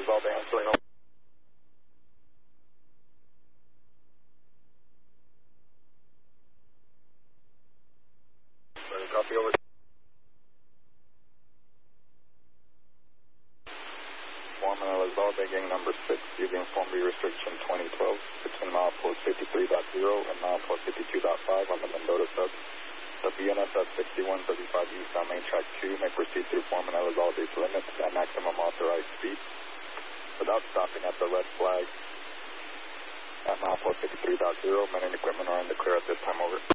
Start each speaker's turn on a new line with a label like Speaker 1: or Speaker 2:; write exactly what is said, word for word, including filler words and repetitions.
Speaker 1: Elizalde answering over. Copy over. Foreman Elizalde, gang number six, using Form B restriction twenty twelve between milepost fifty-three point zero and milepost fifty-two point five on the Mendota sub. The B N S F sixty-one thirty-five east on main track two may proceed through Foreman Elizalde's limits at maximum authorized speed without stopping at the red flag at milepost fifty-three point zero. Men and equipment are in the clear at this time, over.